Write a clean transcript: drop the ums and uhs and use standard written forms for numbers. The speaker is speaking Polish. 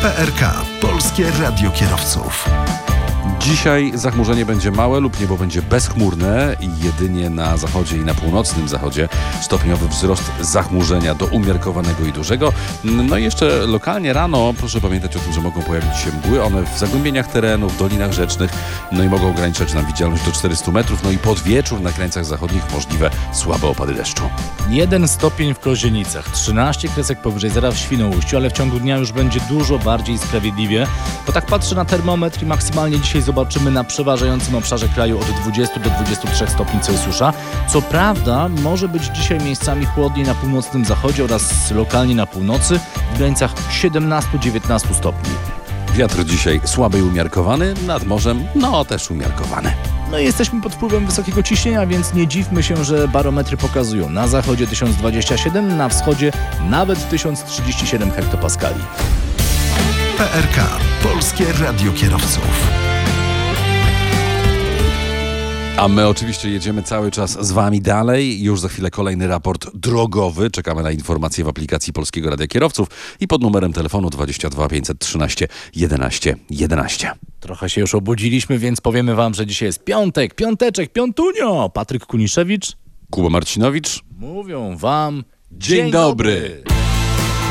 PRK, Polskie Radio Kierowców. Dzisiaj zachmurzenie będzie małe lub niebo będzie bezchmurne i jedynie na zachodzie i na północnym zachodzie stopniowy wzrost zachmurzenia do umiarkowanego i dużego. No i jeszcze lokalnie rano proszę pamiętać o tym, że mogą pojawić się mgły. One w zagłębieniach terenu, w dolinach rzecznych, no i mogą ograniczać nam widzialność do 400 metrów. No i pod wieczór na krańcach zachodnich możliwe słabe opady deszczu. 1 stopień w Kozienicach, 13 kresek powyżej zera w Świnoujściu, ale w ciągu dnia już będzie dużo bardziej sprawiedliwie. Bo tak patrzę na termometr i maksymalnie dzisiaj zobaczymy na przeważającym obszarze kraju od 20 do 23 stopni Celsjusza. Co prawda może być dzisiaj miejscami chłodniej na północnym zachodzie oraz lokalnie na północy w granicach 17-19 stopni. Wiatr dzisiaj słaby i umiarkowany, nad morzem też umiarkowany. No i jesteśmy pod wpływem wysokiego ciśnienia, więc nie dziwmy się, że barometry pokazują na zachodzie 1027, na wschodzie nawet 1037 hektopaskali. PRK, Polskie Radio Kierowców. A my oczywiście jedziemy cały czas z wami dalej. Już za chwilę kolejny raport drogowy. Czekamy na informacje w aplikacji Polskiego Radia Kierowców i pod numerem telefonu 22 513 11 11. Trochę się już obudziliśmy, więc powiemy wam, że dzisiaj jest piątek, piąteczek, piątunio. Patryk Kuniszewicz, Kuba Marcinowicz. mówią wam Dzień dobry.